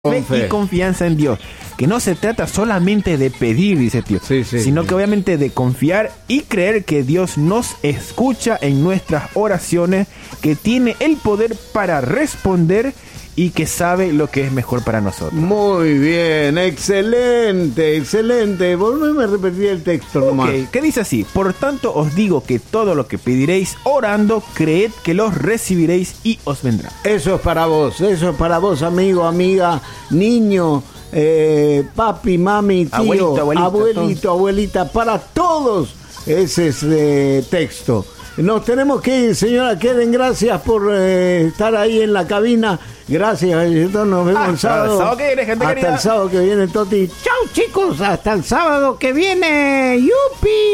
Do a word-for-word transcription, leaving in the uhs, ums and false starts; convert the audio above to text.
Fe, fe y confianza en Dios, que no se trata solamente de pedir, dice tío, sí, sí, sino sí. que obviamente de confiar y creer que Dios nos escucha en nuestras oraciones, que tiene el poder para responder y que sabe lo que es mejor para nosotros. Muy bien, excelente, exceleme. Volveme a repetir el texto nomás. Ok, ¿qué dice así? Por tanto os digo que todo lo que pediréis orando, creed que los recibiréis y os vendrá. Eso es para vos, eso es para vos, amigo, amiga, niño, eh, papi, mami, tío, abuelito, abuelita, abuelito, abuelita, para todos ese es eh, texto. Nos tenemos que ir, señora Keren, gracias por eh, estar ahí en la cabina. Gracias, nos vemos Ah, el sábado. el sábado que viene, gente hasta querida. el sábado que viene, Toti. Chau, chicos, hasta el sábado que viene. ¡Yupi!